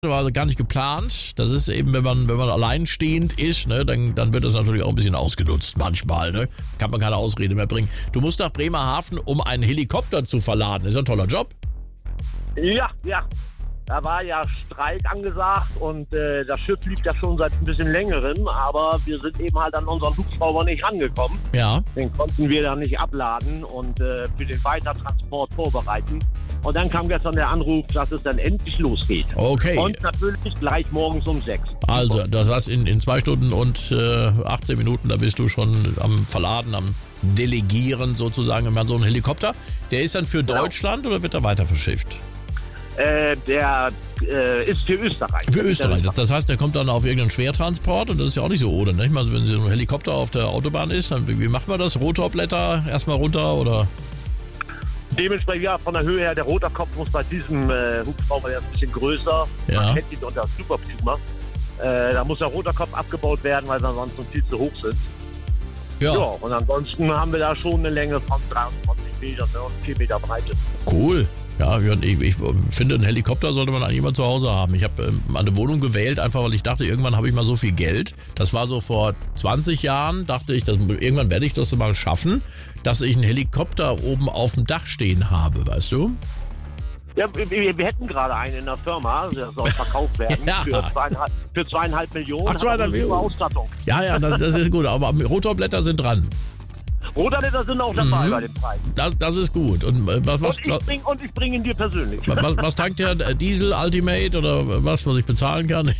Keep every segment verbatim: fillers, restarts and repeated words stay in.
war also gar nicht geplant. Das ist eben, wenn man, wenn man alleinstehend ist, ne, dann, dann wird das natürlich auch ein bisschen ausgenutzt manchmal. Ne? Kann man keine Ausrede mehr bringen. Du musst nach Bremerhaven, um einen Helikopter zu verladen. Ist ja ein toller Job. Ja, ja. Da war ja Streik angesagt und äh, das Schiff liegt ja schon seit ein bisschen längerem, aber wir sind eben halt an unseren Hubschrauber nicht rangekommen. Ja. Den konnten wir dann nicht abladen und äh, für den Weitertransport vorbereiten. Und dann kam gestern der Anruf, dass es dann endlich losgeht. Okay. Und natürlich gleich morgens um sechs. Also, das heißt, in, in zwei Stunden und äh, achtzehn Minuten, da bist du schon am Verladen, am Delegieren sozusagen. Wenn man so einen Helikopter, der ist dann für Genau. Deutschland oder wird er weiter verschifft? Äh, der äh, ist für Österreich. Für Österreich. Das, das heißt, der kommt dann auf irgendeinen Schwertransport und das ist ja auch nicht so ohne. Ne? Ich meine, wenn so ein Helikopter auf der Autobahn ist, dann wie, wie macht man das? Rotorblätter erstmal runter oder? Dementsprechend, ja, von der Höhe her, der Rotorkopf muss bei diesem äh, Hubschrauber, der ist ein bisschen größer. Ja. Man kennt ihn unter Super Puma. Äh, da muss der Rotorkopf abgebaut werden, weil wir sonst viel zu hoch sind. Ja. Ja, und ansonsten haben wir da schon eine Länge von dreiundzwanzig Metern ne, und vier Meter Breite. Cool. Ja, ich, ich finde, einen Helikopter sollte man eigentlich mal zu Hause haben. Ich habe ähm, eine Wohnung gewählt, einfach weil ich dachte, irgendwann habe ich mal so viel Geld. Das war so vor zwanzig Jahren, dachte ich, dass, irgendwann werde ich das mal schaffen, dass ich einen Helikopter oben auf dem Dach stehen habe, weißt du? Ja, wir, wir hätten gerade einen in der Firma, der soll verkauft werden Ja. für, zweieinhalb, für zweieinhalb Millionen. Ach, zweieinhalb Hat eine super Millionen. Ausstattung. Ja, ja, das, das ist gut, aber Rotorblätter sind dran. Rotorblätter sind auch dabei Mhm. bei dem Preis. Das, das ist gut. Und äh, was, was, Und ich bring, und ich bringe ihn dir persönlich. was, was tankt der? Äh, Diesel, Ultimate oder was, was ich bezahlen kann?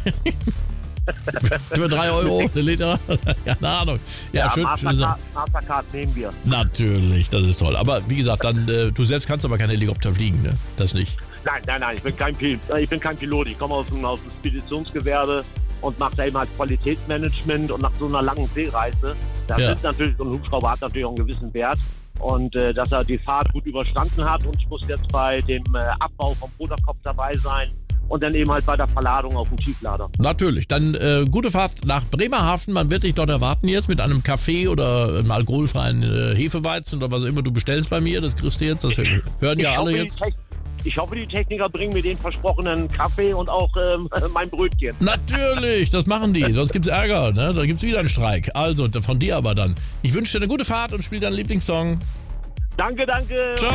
Für drei Euro eine Liter? Keine Ahnung. Ja, Ja, schön. schön Mastercard, Mastercard nehmen wir. Natürlich, das ist toll. Aber wie gesagt, dann äh, du selbst kannst aber keinen Helikopter fliegen, ne? Das nicht. Nein, nein, nein, ich bin kein Pilot. Ich bin kein Pilot. Ich komme aus dem, aus dem Speditionsgewerbe und mache da eben halt Qualitätsmanagement und nach so einer langen Seereise, da Ja. ist natürlich so ein Hubschrauber hat natürlich auch einen gewissen Wert und äh, dass er die Fahrt gut überstanden hat und ich muss jetzt bei dem äh, Abbau vom Rotorkopf dabei sein und dann eben halt bei der Verladung auf dem Tieflader. Natürlich. Dann äh, gute Fahrt nach Bremerhaven. Man wird dich dort erwarten jetzt mit einem Kaffee oder einem alkoholfreien äh, Hefeweizen oder was auch immer du bestellst bei mir. Das kriegst du jetzt. Das hören ja ich, alle hoffe, jetzt. die Techn- ich hoffe, die Techniker bringen mir den versprochenen Kaffee und auch ähm, mein Brötchen. Natürlich, das machen die. Sonst gibt's Ärger, ne? Da gibt's wieder einen Streik. Also, von dir aber dann. Ich wünsche dir eine gute Fahrt und spiel deinen Lieblingssong. Danke, danke. Ciao.